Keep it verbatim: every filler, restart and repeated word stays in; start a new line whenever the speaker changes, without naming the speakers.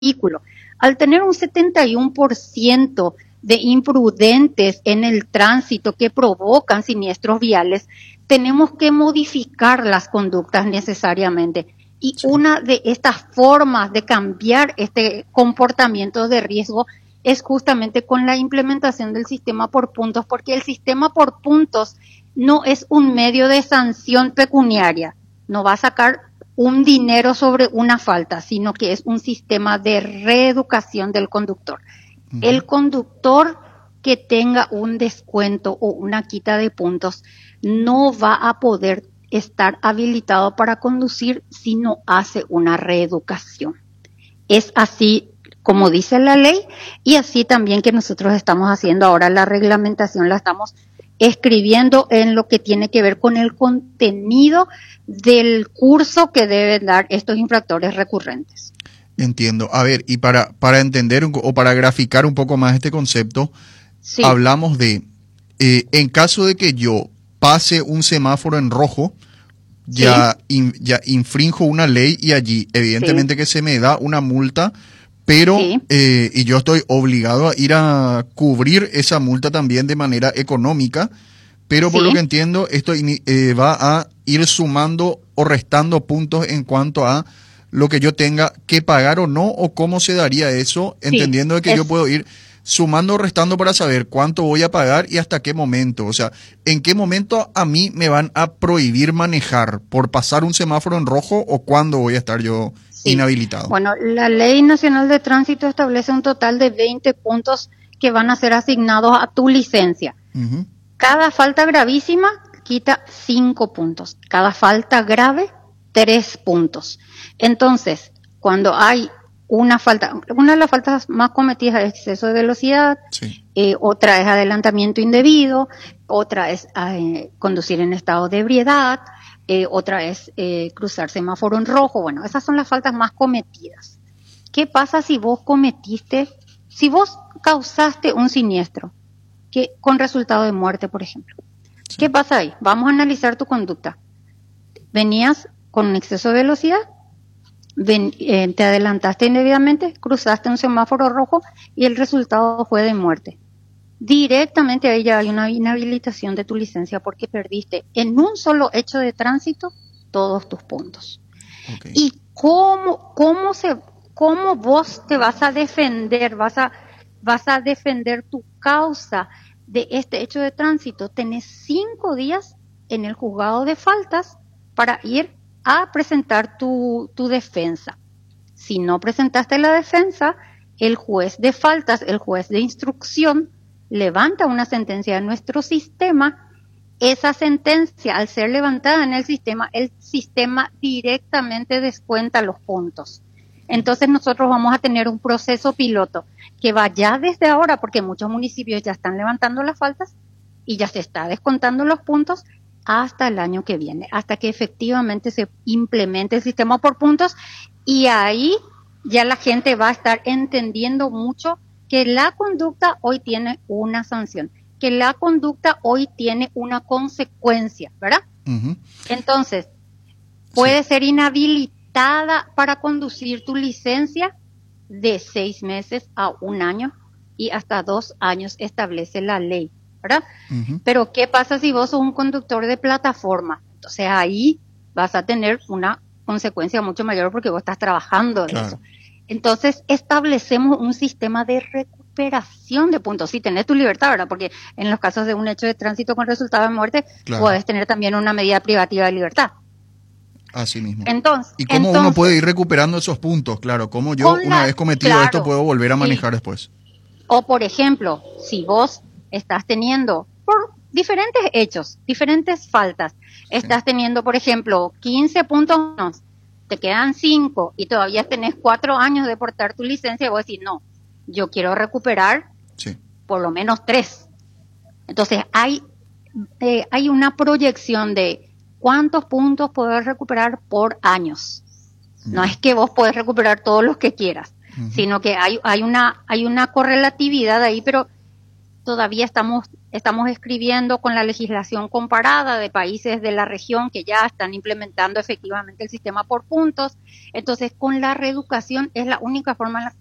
vehículo. Al tener un setenta y uno por ciento de imprudentes en el tránsito que provocan siniestros viales, tenemos que modificar las conductas necesariamente. Y
Sí.
una de estas formas de cambiar este comportamiento de riesgo es justamente con la implementación del sistema por puntos, porque el sistema por puntos no es un medio de sanción pecuniaria, no va a sacar un dinero sobre una falta, sino que es un sistema de reeducación del conductor.
Ujú.
El conductor que tenga un descuento o una quita de puntos no va a poder estar habilitado para conducir si no hace una reeducación. Es así como dice la ley y así también que nosotros estamos haciendo ahora la reglamentación, la estamos escribiendo en lo que tiene que ver con el contenido del curso que deben dar estos infractores recurrentes.
Entiendo. A ver, y para, para entender un- o para graficar un poco más este concepto,
Sí,
hablamos de, eh, en caso de que yo pase un semáforo en rojo, ya, in- ya infrinjo una ley y allí evidentemente que se me da una multa, pero
Sí.
eh, y yo estoy obligado a ir a cubrir esa multa también de manera económica, pero por
Sí.
lo que entiendo esto ini- eh, va a ir sumando o restando puntos en cuanto a lo que yo tenga que pagar o no, o cómo se daría eso,
Sí,
entendiendo de que yo
es-
puedo ir sumando o restando para saber cuánto voy a pagar y hasta qué momento. O sea, en qué momento a mí me van a prohibir manejar por pasar un semáforo en rojo o cuándo voy a estar yo
Sí.
inhabilitado.
Bueno, la Ley Nacional de Tránsito establece un total de veinte puntos que van a ser asignados a tu licencia.
Ujú.
Cada falta gravísima quita cinco puntos. Cada falta grave, tres puntos. Entonces, cuando hay una falta, una de las faltas más cometidas es exceso de velocidad,
Sí.
eh, otra es adelantamiento indebido, otra es eh, conducir en estado de ebriedad, eh, otra es eh, cruzar semáforo en rojo. Bueno, esas son las faltas más cometidas. ¿Qué pasa si vos cometiste, si vos causaste un siniestro que con resultado de muerte, por ejemplo?
Sí.
¿Qué pasa ahí? Vamos a analizar tu conducta. Venías con un exceso de velocidad, ven, eh, te adelantaste indebidamente, cruzaste un semáforo rojo y el resultado fue de muerte. Directamente ahí ya hay una inhabilitación de tu licencia porque perdiste en un solo hecho de tránsito todos tus puntos.
Ok.
¿Y cómo, cómo, se, cómo vos te vas a defender? Vas a, vas a defender tu causa de este hecho de tránsito. Tenés cinco días en el juzgado de faltas para ir a presentar tu, tu defensa. Si no presentaste la defensa, el juez de faltas, el juez de instrucción, levanta una sentencia de nuestro sistema. Esa sentencia, al ser levantada en el sistema, el sistema directamente descuenta los puntos. Entonces nosotros vamos a tener un proceso piloto que va ya desde ahora, porque muchos municipios ya están levantando las faltas y ya se está descontando los puntos hasta el año que viene, hasta que efectivamente se implemente el sistema por puntos y ahí ya la gente va a estar entendiendo mucho que la conducta hoy tiene una sanción, que la conducta hoy tiene una consecuencia, ¿verdad?
Ujú.
Entonces, puede ser inhabilitada para conducir tu licencia de seis meses a un año y hasta dos años establece la ley, ¿verdad?
Ujú.
Pero ¿qué pasa si vos sos un conductor de plataforma? Entonces ahí vas a tener una consecuencia mucho mayor porque vos estás trabajando de
Claro.
eso. Entonces establecemos un sistema de recuperación de puntos. Si tenés tu libertad, ¿verdad? Porque en los casos de un hecho de tránsito con resultado de muerte,
Claro.
puedes tener también una medida privativa de libertad.
Así mismo.
Entonces,
¿Y cómo
entonces,
uno puede ir recuperando esos puntos? Claro, ¿cómo yo,
con
una
la-
vez cometido
claro,
esto, puedo volver a
sí.
manejar después?
O por ejemplo, si vos estás teniendo, por diferentes hechos, diferentes faltas, estás teniendo, por ejemplo, quince puntos, te quedan cinco y todavía tenés cuatro años de portar tu licencia y vos decís, no, yo quiero recuperar
Sí.
por lo menos tres. Entonces hay, eh, hay una proyección de cuántos puntos podés recuperar por años. No es que vos podés recuperar todos los que quieras,
Ujú.
sino que hay, hay, una, hay una correlatividad ahí, pero todavía estamos, estamos escribiendo con la legislación comparada de países de la región que ya están implementando efectivamente el sistema por puntos. Entonces, con la reeducación es la única forma